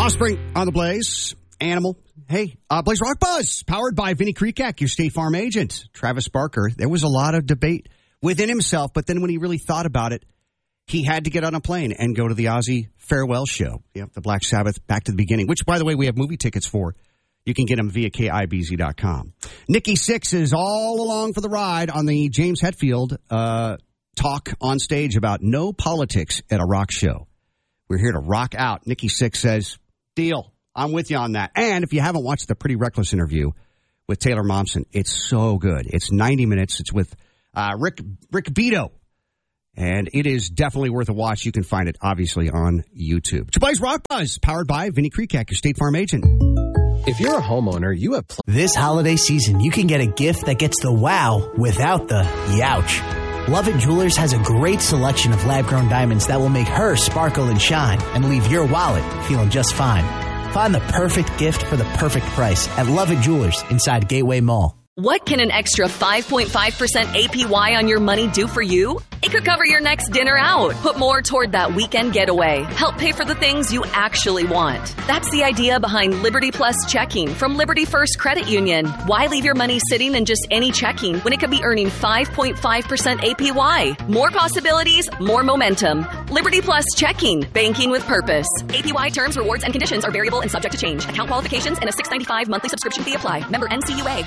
Offspring on the Blaze. Animal. Hey, Blaze Rock Buzz, powered by Vinny Krekak, your State Farm agent. Travis Barker. There was a lot of debate within himself, but then when he really thought about it, he had to get on a plane and go to the Ozzy farewell show. Yep, the Black Sabbath Back to the Beginning, which, by the way, we have movie tickets for. You can get them via KIBZ.com. Nikki Sixx is all along for the ride on the James Hetfield talk on stage about no politics at a rock show. We're here to rock out. Nikki Sixx says, deal. I'm with you on that. And if you haven't watched the Pretty Reckless interview with Taylor Momsen, it's so good. It's 90 minutes. It's with Rick Beato. And it is definitely worth a watch. You can find it, obviously, on YouTube. It's Blaze Rock Buzz, powered by Vinny Krekak, your State Farm agent. If you're a homeowner, you have... This holiday season, you can get a gift that gets the wow without the youch. Lovett Jewelers has a great selection of lab-grown diamonds that will make her sparkle and shine and leave your wallet feeling just fine. Find the perfect gift for the perfect price at Lovett Jewelers inside Gateway Mall. What can an extra 5.5% APY on your money do for you? It could cover your next dinner out, put more toward that weekend getaway, help pay for the things you actually want. That's the idea behind Liberty Plus Checking from Liberty First Credit Union. Why leave your money sitting in just any checking when it could be earning 5.5% APY? More possibilities, more momentum. Liberty Plus Checking, banking with purpose. APY terms, rewards, and conditions are variable and subject to change. Account qualifications and a $6.95 monthly subscription fee apply. Member NCUA.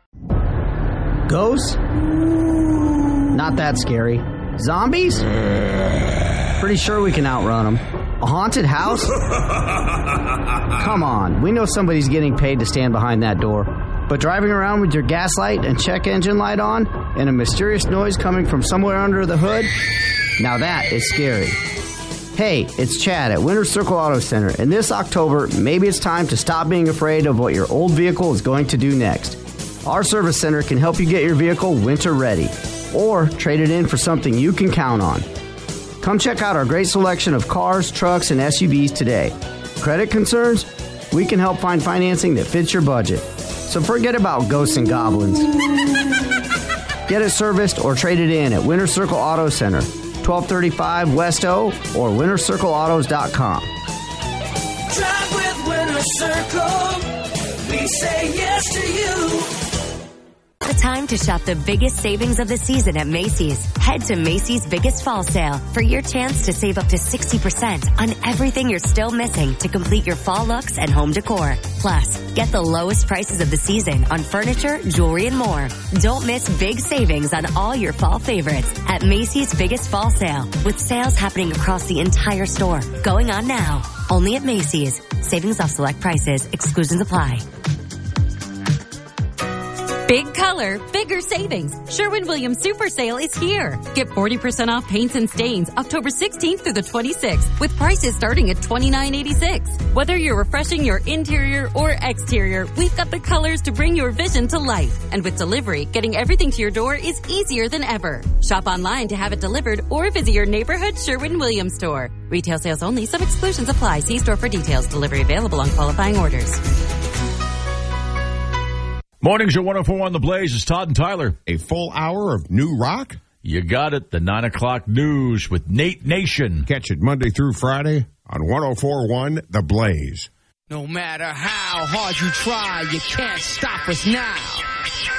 Ghosts? Not that scary. Zombies? Pretty sure we can outrun them. A haunted house? Come on, we know somebody's getting paid to stand behind that door. But driving around with your gas light and check engine light on, and a mysterious noise coming from somewhere under the hood? Now that is scary. Hey, it's Chad at Winter Circle Auto Center, and this October, maybe it's time to stop being afraid of what your old vehicle is going to do next. Our service center can help you get your vehicle winter ready or trade it in for something you can count on. Come check out our great selection of cars, trucks, and SUVs today. Credit concerns? We can help find financing that fits your budget. So forget about ghosts and goblins. Get it serviced or trade it in at Winter Circle Auto Center, 1235 West O or wintercircleautos.com. Drive with Winter Circle. We say yes to you. The time to shop the biggest savings of the season at Macy's. Head to Macy's Biggest Fall Sale for your chance to save up to 60% on everything you're still missing to complete your fall looks and home decor. Plus, get the lowest prices of the season on furniture, jewelry, and more. Don't miss big savings on all your fall favorites at Macy's Biggest Fall Sale, with sales happening across the entire store. Going on now. Only at Macy's. Savings off select prices. Exclusions apply. Big color, bigger savings. Sherwin-Williams Super Sale is here. Get 40% off paints and stains October 16th through the 26th with prices starting at $29.86. Whether you're refreshing your interior or exterior, we've got the colors to bring your vision to life. And with delivery, getting everything to your door is easier than ever. Shop online to have it delivered or visit your neighborhood Sherwin-Williams store. Retail sales only. Some exclusions apply. See store for details. Delivery available on qualifying orders. Mornings at 104.1 The Blaze. It's Todd and Tyler. A full hour of new rock? You got it. The 9 o'clock news with Nate Nation. Catch it Monday through Friday on 104.1 The Blaze. No matter how hard you try, you can't stop us now.